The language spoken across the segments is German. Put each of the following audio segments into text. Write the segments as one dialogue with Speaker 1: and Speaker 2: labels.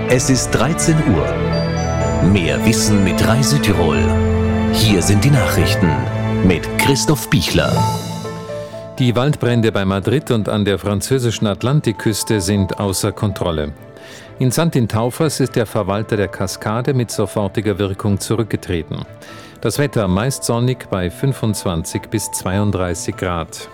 Speaker 1: Es ist 13 Uhr. Mehr Wissen mit Rai Südtirol. Hier sind die Nachrichten mit Christoph Bichler.
Speaker 2: Die Waldbrände bei Madrid und an der französischen Atlantikküste sind außer Kontrolle. In Santintaufas ist der Verwalter der Kaskade mit sofortiger Wirkung zurückgetreten. Das Wetter meist sonnig bei 25 bis 32 Grad.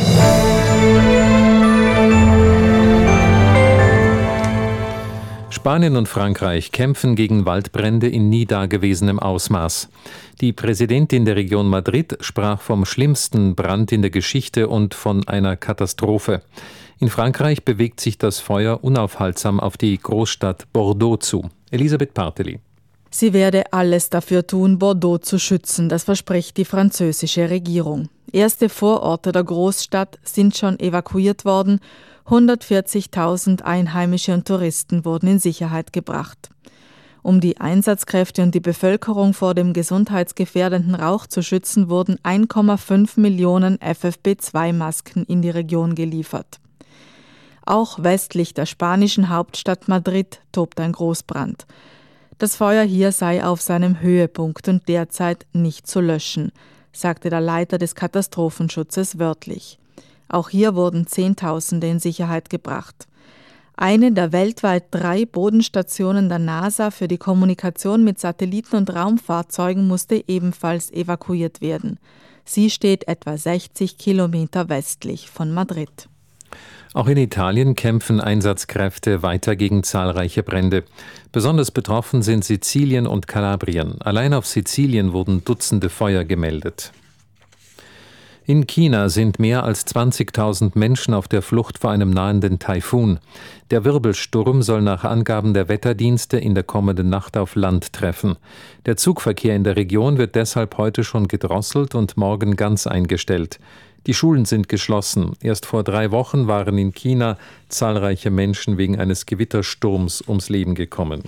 Speaker 2: Spanien und Frankreich kämpfen gegen Waldbrände in nie dagewesenem Ausmaß. Die Präsidentin der Region Madrid sprach vom schlimmsten Brand in der Geschichte und von einer Katastrophe. In Frankreich bewegt sich das Feuer unaufhaltsam auf die Großstadt Bordeaux zu. Elisabeth Parteli.
Speaker 3: Sie werde alles dafür tun, Bordeaux zu schützen, das verspricht die französische Regierung. Erste Vororte der Großstadt sind schon evakuiert worden. 140.000 Einheimische und Touristen wurden in Sicherheit gebracht. Um die Einsatzkräfte und die Bevölkerung vor dem gesundheitsgefährdenden Rauch zu schützen, wurden 1,5 Millionen FFP2-Masken in die Region geliefert. Auch westlich der spanischen Hauptstadt Madrid tobt ein Großbrand. Das Feuer hier sei auf seinem Höhepunkt und derzeit nicht zu löschen, sagte der Leiter des Katastrophenschutzes wörtlich. Auch hier wurden Zehntausende in Sicherheit gebracht. Eine der weltweit 3 Bodenstationen der NASA für die Kommunikation mit Satelliten und Raumfahrzeugen musste ebenfalls evakuiert werden. Sie steht etwa 60 Kilometer westlich von Madrid.
Speaker 2: Auch in Italien kämpfen Einsatzkräfte weiter gegen zahlreiche Brände. Besonders betroffen sind Sizilien und Kalabrien. Allein auf Sizilien wurden Dutzende Feuer gemeldet. In China sind mehr als 20.000 Menschen auf der Flucht vor einem nahenden Taifun. Der Wirbelsturm soll nach Angaben der Wetterdienste in der kommenden Nacht auf Land treffen. Der Zugverkehr in der Region wird deshalb heute schon gedrosselt und morgen ganz eingestellt. Die Schulen sind geschlossen. Erst vor 3 Wochen waren in China zahlreiche Menschen wegen eines Gewittersturms ums Leben gekommen.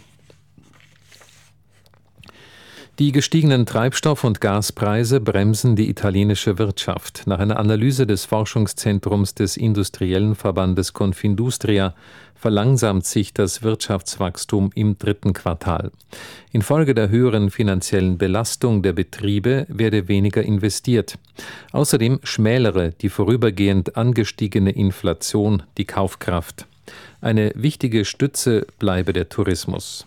Speaker 2: Die gestiegenen Treibstoff- und Gaspreise bremsen die italienische Wirtschaft. Nach einer Analyse des Forschungszentrums des industriellen Verbandes Confindustria verlangsamt sich das Wirtschaftswachstum im 3. Quartal. Infolge der höheren finanziellen Belastung der Betriebe werde weniger investiert. Außerdem schmälere die vorübergehend angestiegene Inflation die Kaufkraft. Eine wichtige Stütze bleibe der Tourismus.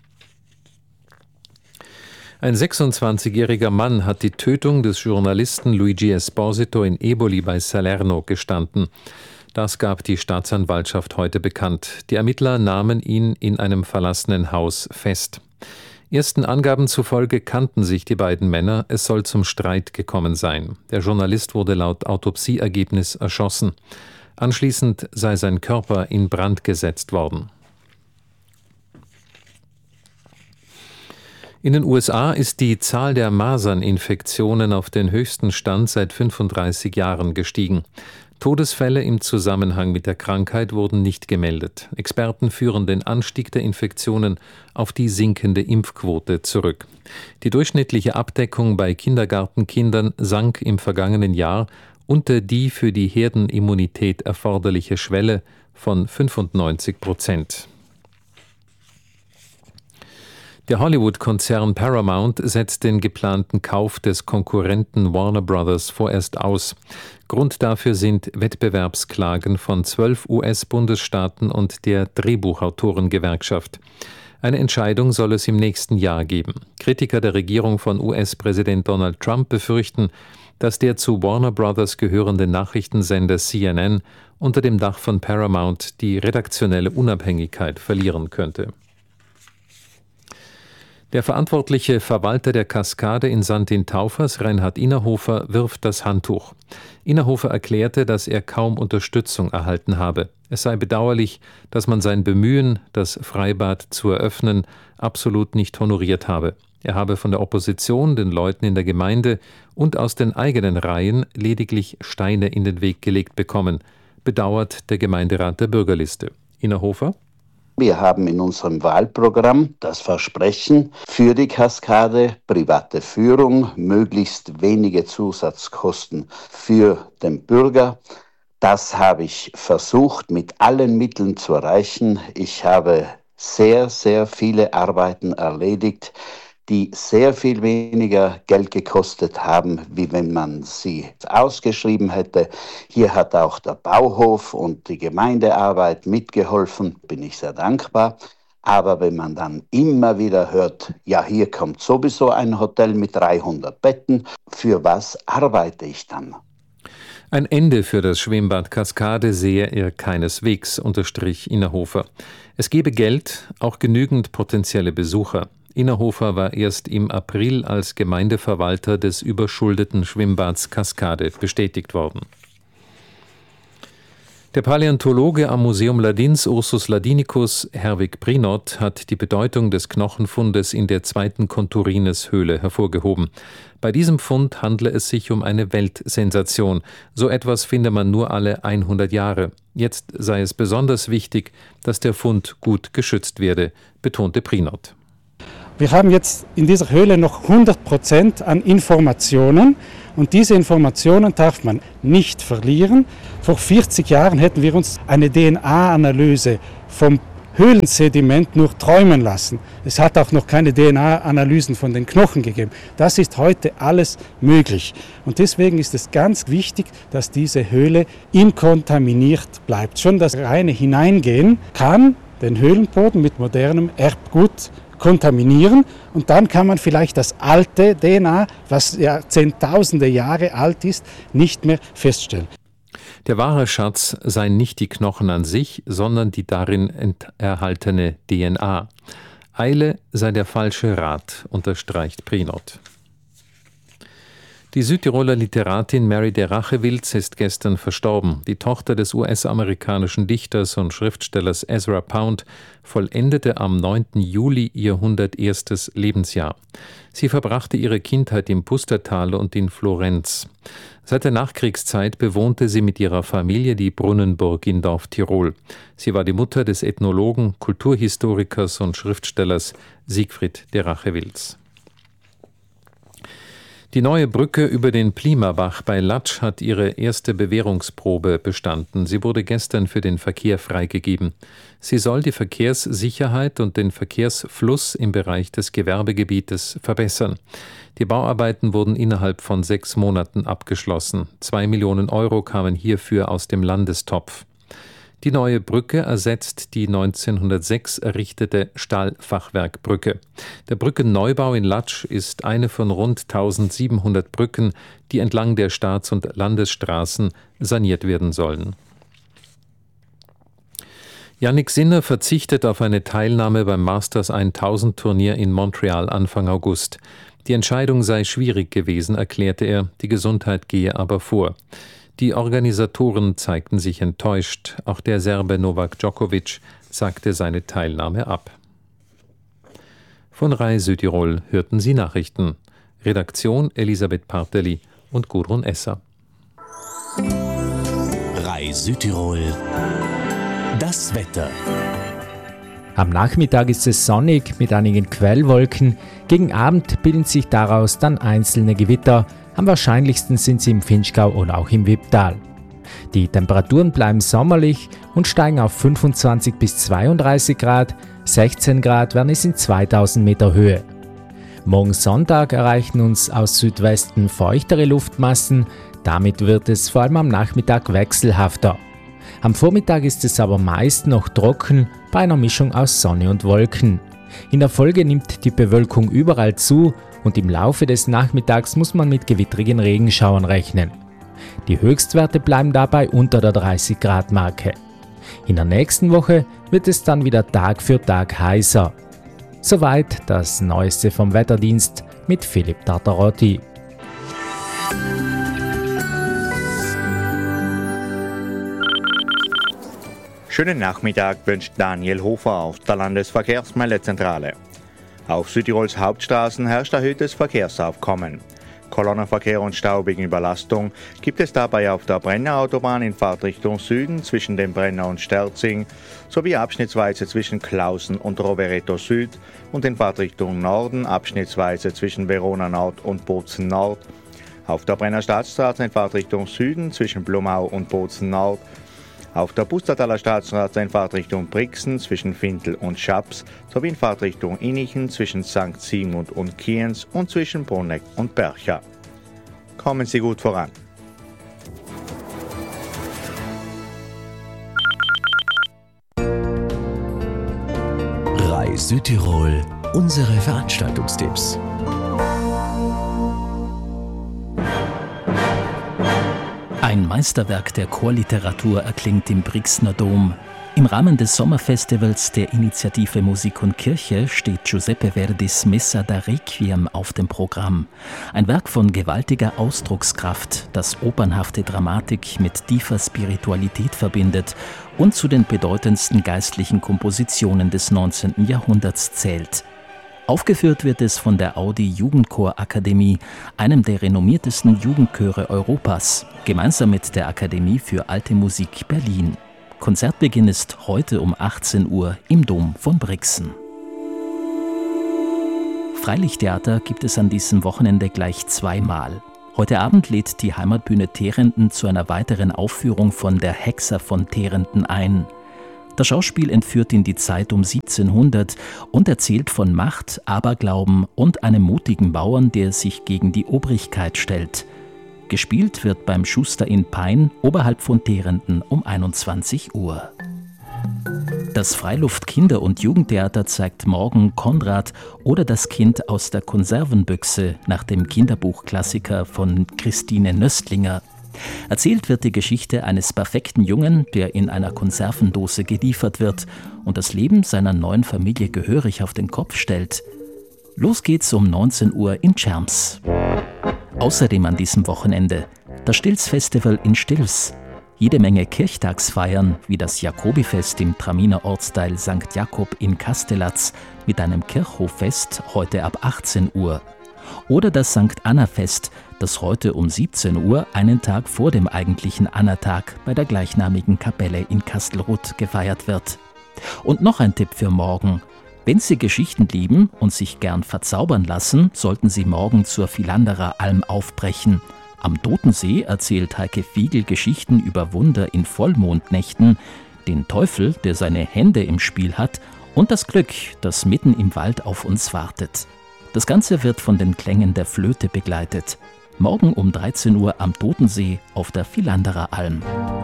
Speaker 2: Ein 26-jähriger Mann hat die Tötung des Journalisten Luigi Esposito in Eboli bei Salerno gestanden. Das gab die Staatsanwaltschaft heute bekannt. Die Ermittler nahmen ihn in einem verlassenen Haus fest. Ersten Angaben zufolge kannten sich die beiden Männer. Es soll zum Streit gekommen sein. Der Journalist wurde laut Autopsieergebnis erschossen. Anschließend sei sein Körper in Brand gesetzt worden. In den USA ist die Zahl der Maserninfektionen auf den höchsten Stand seit 35 Jahren gestiegen. Todesfälle im Zusammenhang mit der Krankheit wurden nicht gemeldet. Experten führen den Anstieg der Infektionen auf die sinkende Impfquote zurück. Die durchschnittliche Abdeckung bei Kindergartenkindern sank im vergangenen Jahr unter die für die Herdenimmunität erforderliche Schwelle von 95%. Der Hollywood-Konzern Paramount setzt den geplanten Kauf des Konkurrenten Warner Brothers vorerst aus. Grund dafür sind Wettbewerbsklagen von 12 US-Bundesstaaten und der Drehbuchautorengewerkschaft. Eine Entscheidung soll es im nächsten Jahr geben. Kritiker der Regierung von US-Präsident Donald Trump befürchten, dass der zu Warner Brothers gehörende Nachrichtensender CNN unter dem Dach von Paramount die redaktionelle Unabhängigkeit verlieren könnte. Der verantwortliche Verwalter der Kaskade in Santintaufas, Reinhard Innerhofer, wirft das Handtuch. Innerhofer erklärte, dass er kaum Unterstützung erhalten habe. Es sei bedauerlich, dass man sein Bemühen, das Freibad zu eröffnen, absolut nicht honoriert habe. Er habe von der Opposition, den Leuten in der Gemeinde und aus den eigenen Reihen lediglich Steine in den Weg gelegt bekommen, bedauert der Gemeinderat der Bürgerliste. Innerhofer:
Speaker 4: Wir haben in unserem Wahlprogramm das Versprechen für die Kaskade, private Führung, möglichst wenige Zusatzkosten für den Bürger. Das habe ich versucht, mit allen Mitteln zu erreichen. Ich habe sehr, sehr viele Arbeiten erledigt, die sehr viel weniger Geld gekostet haben, wie wenn man sie ausgeschrieben hätte. Hier hat auch der Bauhof und die Gemeindearbeit mitgeholfen, bin ich sehr dankbar. Aber wenn man dann immer wieder hört, ja, hier kommt sowieso ein Hotel mit 300 Betten, für was arbeite ich dann?
Speaker 2: Ein Ende für das Schwimmbad Kaskade sehe er keineswegs, unterstrich Innerhofer. Es gebe Geld, auch genügend potenzielle Besucher. Innerhofer war erst im April als Gemeindeverwalter des überschuldeten Schwimmbads Kaskade bestätigt worden. Der Paläontologe am Museum Ladins, Ursus Ladinicus, Herwig Prinot, hat die Bedeutung des Knochenfundes in der zweiten Konturines-Höhle hervorgehoben. Bei diesem Fund handle es sich um eine Weltsensation. So etwas finde man nur alle 100 Jahre. Jetzt sei es besonders wichtig, dass der Fund gut geschützt werde, betonte Prinot.
Speaker 5: Wir haben jetzt in dieser Höhle noch 100% an Informationen und diese Informationen darf man nicht verlieren. Vor 40 Jahren hätten wir uns eine DNA-Analyse vom Höhlensediment nur träumen lassen. Es hat auch noch keine DNA-Analysen von den Knochen gegeben. Das ist heute alles möglich. Und deswegen ist es ganz wichtig, dass diese Höhle inkontaminiert bleibt. Schon das reine Hineingehen kann den Höhlenboden mit modernem Erbgut kontaminieren und dann kann man vielleicht das alte DNA, was ja zehntausende Jahre alt ist, nicht mehr feststellen.
Speaker 2: Der wahre Schatz seien nicht die Knochen an sich, sondern die darin erhaltene DNA. Eile sei der falsche Rat, unterstreicht Prinot. Die Südtiroler Literatin Mary de Rachewilz ist gestern verstorben. Die Tochter des US-amerikanischen Dichters und Schriftstellers Ezra Pound vollendete am 9. Juli ihr 101. Lebensjahr. Sie verbrachte ihre Kindheit im Pustertal und in Florenz. Seit der Nachkriegszeit bewohnte sie mit ihrer Familie die Brunnenburg in Dorftirol. Sie war die Mutter des Ethnologen, Kulturhistorikers und Schriftstellers Siegfried de Rachewilz. Die neue Brücke über den Plimabach bei Latsch hat ihre erste Bewährungsprobe bestanden. Sie wurde gestern für den Verkehr freigegeben. Sie soll die Verkehrssicherheit und den Verkehrsfluss im Bereich des Gewerbegebietes verbessern. Die Bauarbeiten wurden innerhalb von 6 Monaten abgeschlossen. 2 Millionen Euro kamen hierfür aus dem Landestopf. Die neue Brücke ersetzt die 1906 errichtete Stahlfachwerkbrücke. Der Brückenneubau in Latsch ist eine von rund 1700 Brücken, die entlang der Staats- und Landesstraßen saniert werden sollen. Jannik Sinner verzichtet auf eine Teilnahme beim Masters 1000 Turnier in Montreal Anfang August. Die Entscheidung sei schwierig gewesen, erklärte er, die Gesundheit gehe aber vor. Die Organisatoren zeigten sich enttäuscht. Auch der Serbe Novak Djokovic sagte seine Teilnahme ab. Von Rai Südtirol hörten Sie Nachrichten. Redaktion Elisabeth Parteli und Gudrun Esser.
Speaker 1: Rai Südtirol. Das Wetter.
Speaker 6: Am Nachmittag ist es sonnig mit einigen Quellwolken. Gegen Abend bilden sich daraus dann einzelne Gewitter. Am wahrscheinlichsten sind sie im Vinschgau oder auch im Wipptal. Die Temperaturen bleiben sommerlich und steigen auf 25 bis 32 Grad, 16 Grad werden es in 2000 Meter Höhe. Morgen Sonntag erreichen uns aus Südwesten feuchtere Luftmassen, damit wird es vor allem am Nachmittag wechselhafter. Am Vormittag ist es aber meist noch trocken bei einer Mischung aus Sonne und Wolken. In der Folge nimmt die Bewölkung überall zu und im Laufe des Nachmittags muss man mit gewittrigen Regenschauern rechnen. Die Höchstwerte bleiben dabei unter der 30-Grad-Marke. In der nächsten Woche wird es dann wieder Tag für Tag heißer. Soweit das Neueste vom Wetterdienst mit Philipp Tartarotti.
Speaker 7: Schönen Nachmittag wünscht Daniel Hofer aus der Landesverkehrsmeldezentrale. Auf Südtirols Hauptstraßen herrscht erhöhtes Verkehrsaufkommen. Kolonnenverkehr und Stau wegen Überlastung gibt es dabei auf der Brenner Autobahn in Fahrtrichtung Süden zwischen dem Brenner und Sterzing sowie abschnittsweise zwischen Klausen und Rovereto Süd und in Fahrtrichtung Norden abschnittsweise zwischen Verona Nord und Bozen Nord. Auf der Brenner Stadtstraße in Fahrtrichtung Süden zwischen Blumau und Bozen Nord. Auf der Pustertaler Staatsstraße in Fahrtrichtung Brixen zwischen Fintel und Schaps sowie in Fahrtrichtung Innichen zwischen St. Sigmund und Kienz und zwischen Bruneck und Bercha. Kommen Sie gut voran.
Speaker 1: Südtirol, unsere Veranstaltungstipps.
Speaker 8: Ein Meisterwerk der Chorliteratur erklingt im Brixner Dom. Im Rahmen des Sommerfestivals der Initiative Musik und Kirche steht Giuseppe Verdis Messa da Requiem auf dem Programm. Ein Werk von gewaltiger Ausdruckskraft, das opernhafte Dramatik mit tiefer Spiritualität verbindet und zu den bedeutendsten geistlichen Kompositionen des 19. Jahrhunderts zählt. Aufgeführt wird es von der Audi Jugendchorakademie, einem der renommiertesten Jugendchöre Europas, gemeinsam mit der Akademie für Alte Musik Berlin. Konzertbeginn ist heute um 18 Uhr im Dom von Brixen. Freilichttheater gibt es an diesem Wochenende gleich zweimal. Heute Abend lädt die Heimatbühne Terenden zu einer weiteren Aufführung von Der Hexer von Terenden ein. Das Schauspiel entführt in die Zeit um 1700 und erzählt von Macht, Aberglauben und einem mutigen Bauern, der sich gegen die Obrigkeit stellt. Gespielt wird beim Schuster in Pein oberhalb von Terenden um 21 Uhr. Das Freiluft-Kinder- und Jugendtheater zeigt morgen Konrad oder das Kind aus der Konservenbüchse nach dem Kinderbuchklassiker von Christine Nöstlinger. Erzählt wird die Geschichte eines perfekten Jungen, der in einer Konservendose geliefert wird und das Leben seiner neuen Familie gehörig auf den Kopf stellt. Los geht's um 19 Uhr in Scherms. Außerdem an diesem Wochenende das Stills-Festival in Stils. Jede Menge Kirchtagsfeiern, wie das Jakobifest im Traminer Ortsteil St. Jakob in Kastelatz mit einem Kirchhoffest heute ab 18 Uhr. Oder das St. Anna-Fest, das heute um 17 Uhr, einen Tag vor dem eigentlichen Annatag, bei der gleichnamigen Kapelle in Kastelruth gefeiert wird. Und noch ein Tipp für morgen. Wenn Sie Geschichten lieben und sich gern verzaubern lassen, sollten Sie morgen zur Philanderer Alm aufbrechen. Am Totensee erzählt Heike Fiegel Geschichten über Wunder in Vollmondnächten, den Teufel, der seine Hände im Spiel hat, und das Glück, das mitten im Wald auf uns wartet. Das Ganze wird von den Klängen der Flöte begleitet. Morgen um 13 Uhr am Totensee auf der Philanderer Alm.